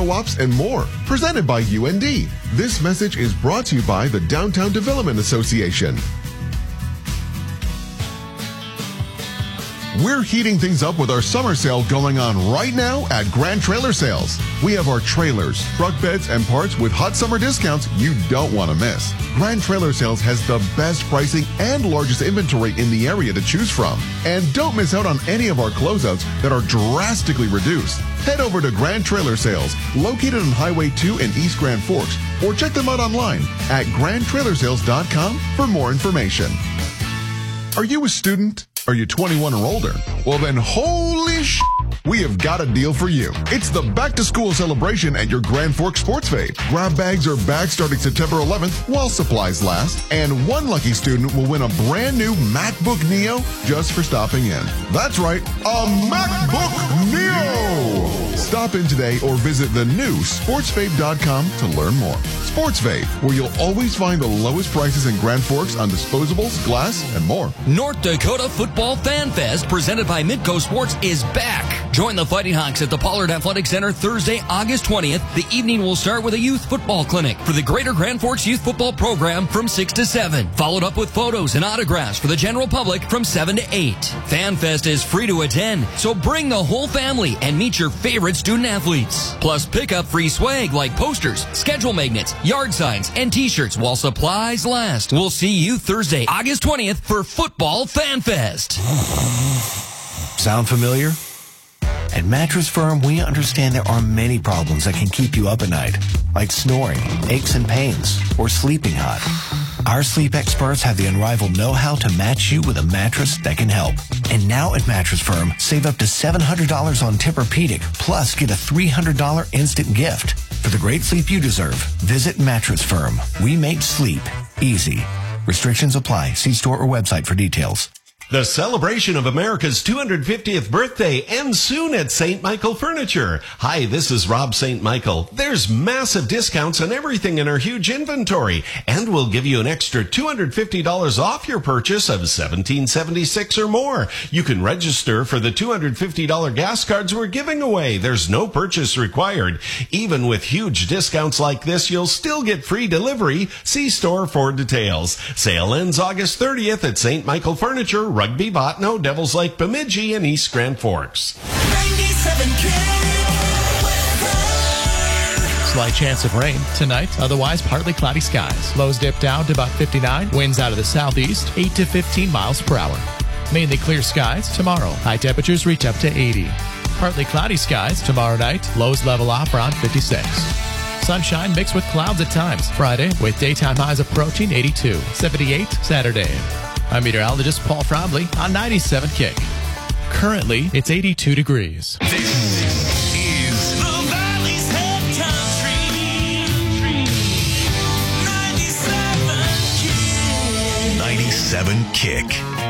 co-ops, and more. Presented by UND. This message is brought to you by the Downtown Development Association. We're heating things up with our summer sale going on right now at Grand Trailer Sales. We have our trailers, truck beds, and parts with hot summer discounts you don't want to miss. Grand Trailer Sales has the best pricing and largest inventory in the area to choose from. And don't miss out on any of our closeouts that are drastically reduced. Head over to Grand Trailer Sales, located on Highway 2 in East Grand Forks, or check them out online at grandtrailersales.com for more information. Are you a student? Are you 21 or older? Well then, holy sh**, we have got a deal for you. It's the back-to-school celebration at your Grand Forks Sports Fete. Grab bags are back starting September 11th while supplies last, and one lucky student will win a brand new MacBook Neo just for stopping in. That's right, a MacBook Neo! Stop in today or visit the new sportsvape.com to learn more. SportsVape, where you'll always find the lowest prices in Grand Forks on disposables, glass, and more. North Dakota Football Fan Fest, presented by Midco Sports, is back. Join the Fighting Hawks at the Pollard Athletic Center Thursday, August 20th. The evening will start with a youth football clinic for the Greater Grand Forks Youth Football Program from 6 to 7, followed up with photos and autographs for the general public from 7 to 8. Fan Fest is free to attend, so bring the whole family and meet your favorite student athletes. Plus, pick up free swag like posters, schedule magnets, yard signs, and t-shirts while supplies last. We'll see you Thursday, August 20th for Football Fan Fest. Sound familiar? At Mattress Firm, we understand there are many problems that can keep you up at night, like snoring, aches and pains, or sleeping hot. Our sleep experts have the unrivaled know-how to match you with a mattress that can help. And now at Mattress Firm, save up to $700 on Tempur-Pedic, plus get a $300 instant gift. For the great sleep you deserve, visit Mattress Firm. We make sleep easy. Restrictions apply. See store or website for details. The celebration of America's 250th birthday ends soon at St. Michael Furniture. Hi, this is Rob St. Michael. There's massive discounts on everything in our huge inventory, and we'll give you an extra $250 off your purchase of $17.76 or more. You can register for the $250 gas cards we're giving away. There's no purchase required. Even with huge discounts like this, you'll still get free delivery. See store for details. Sale ends August 30th at St. Michael Furniture, Rugby, Botno, Devils Lake, Bemidji, and East Grand Forks. 97 Slight chance of rain tonight, otherwise partly cloudy skies. Lows dip down to about 59. Winds out of the southeast, 8 to 15 miles per hour. Mainly clear skies tomorrow. High temperatures reach up to 80. Partly cloudy skies tomorrow night. Lows level off around 56. Sunshine mixed with clouds at times. Friday with daytime highs approaching 82. 78 Saturday. I'm meteorologist Paul Fromley on 97 Kick. Currently, it's 82 degrees. This is the Valley's Head Country. 97 Kick. 97 Kick.